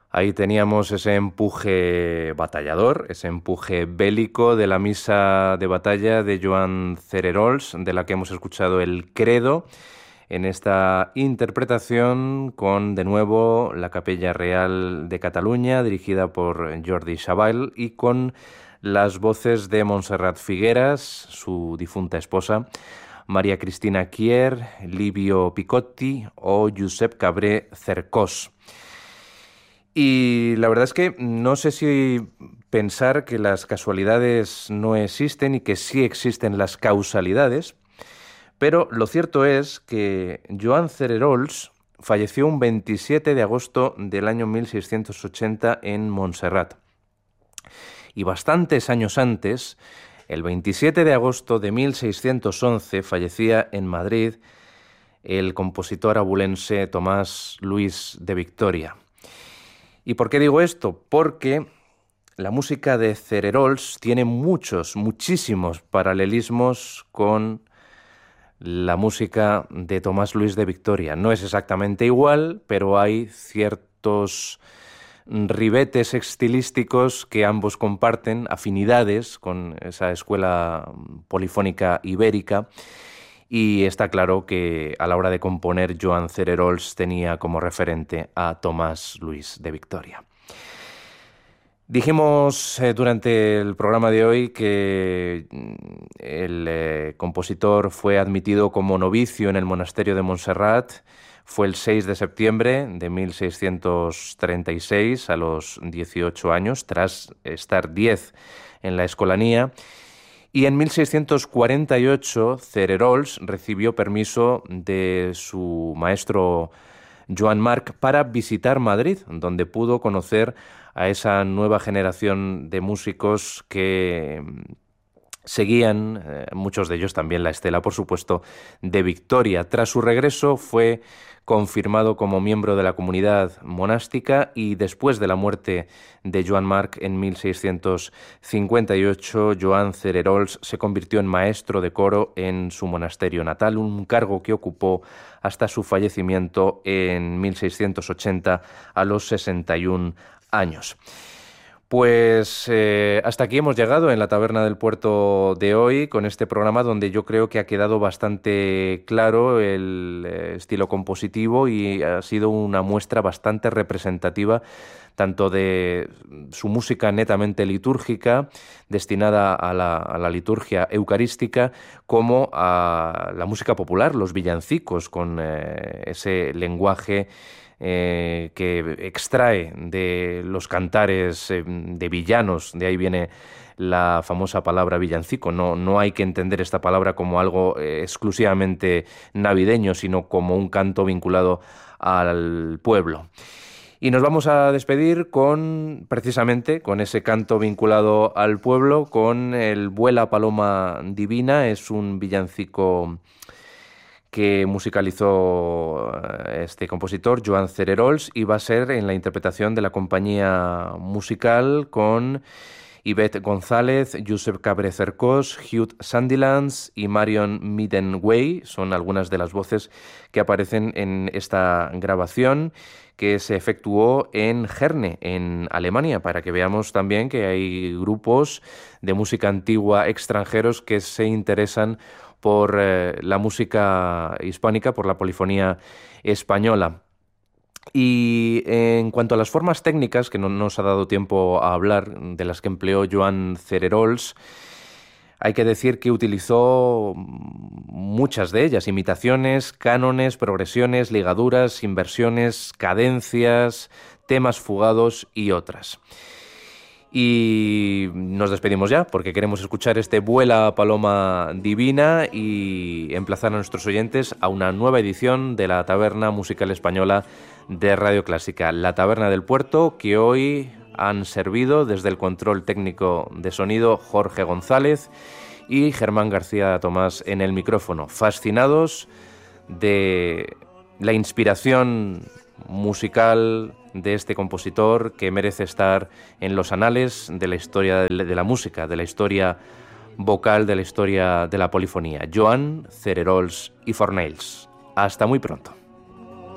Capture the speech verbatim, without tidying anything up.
Ahí teníamos ese empuje batallador, ese empuje bélico de la misa de batalla de Joan Cererols, de la que hemos escuchado el credo, en esta interpretación con, de nuevo, la Capella Real de Cataluña, dirigida por Jordi Savall, y con las voces de Montserrat Figueras, su difunta esposa, María Cristina Kier, Livio Picotti o Josep Cabré Cercós. Y la verdad es que no sé si pensar que las casualidades no existen y que sí existen las causalidades, pero lo cierto es que Joan Cererols falleció un veintisiete de agosto del año mil seiscientos ochenta en Montserrat. Y bastantes años antes, el veintisiete de agosto de mil seiscientos once, fallecía en Madrid el compositor abulense Tomás Luis de Victoria. ¿Y por qué digo esto? Porque la música de Cererols tiene muchos, muchísimos paralelismos con la música de Tomás Luis de Victoria. No es exactamente igual, pero hay ciertos ribetes estilísticos que ambos comparten, afinidades con esa escuela polifónica ibérica, y está claro que a la hora de componer Joan Cererols tenía como referente a Tomás Luis de Victoria. Dijimos eh, durante el programa de hoy que el eh, compositor fue admitido como novicio en el monasterio de Montserrat. Fue el seis de septiembre de mil seiscientos treinta y seis, a los dieciocho años, tras estar diez en la escolanía. Y en mil seiscientos cuarenta y ocho, Cererols recibió permiso de su maestro Joan Marc para visitar Madrid, donde pudo conocer a esa nueva generación de músicos que seguían, eh, muchos de ellos también la estela, por supuesto, de Victoria. Tras su regreso fue confirmado como miembro de la comunidad monástica y después de la muerte de Joan Marc en mil seiscientos cincuenta y ocho, Joan Cererols se convirtió en maestro de coro en su monasterio natal, un cargo que ocupó hasta su fallecimiento en mil seiscientos ochenta a los sesenta y un años. Pues eh, hasta aquí hemos llegado en la Taberna del Puerto de hoy, con este programa donde yo creo que ha quedado bastante claro el eh, estilo compositivo y ha sido una muestra bastante representativa tanto de su música netamente litúrgica, destinada a la, a la liturgia eucarística, como a la música popular, los villancicos, con eh, ese lenguaje Eh, que extrae de los cantares eh, de villanos. De ahí viene la famosa palabra villancico. No, no hay que entender esta palabra como algo eh, exclusivamente navideño, sino como un canto vinculado al pueblo. Y nos vamos a despedir con, precisamente, con ese canto vinculado al pueblo, con el Vuela Paloma Divina. Es un villancico que musicalizó este compositor, Joan Cererols, y va a ser en la interpretación de la compañía musical con Ivette González, Josep Cabré Cercós, Hugh Sandilands y Marion Middenwey. Son algunas de las voces que aparecen en esta grabación que se efectuó en Herne, en Alemania, para que veamos también que hay grupos de música antigua extranjeros que se interesan por eh, la música hispánica, por la polifonía española. Y en cuanto a las formas técnicas, que no nos ha dado tiempo a hablar, de las que empleó Joan Cererols, hay que decir que utilizó muchas de ellas: imitaciones, cánones, progresiones, ligaduras, inversiones, cadencias, temas fugados y otras. Y nos despedimos ya, porque queremos escuchar este Vuela Paloma Divina y emplazar a nuestros oyentes a una nueva edición de la Taberna Musical Española de Radio Clásica, la Taberna del Puerto, que hoy han servido desde el control técnico de sonido Jorge González y Germán García Tomás en el micrófono, fascinados de la inspiración musical de este compositor que merece estar en los anales de la historia de la música, de la historia vocal, de la historia de la polifonía. Joan Cererols i Fornells. Hasta muy pronto.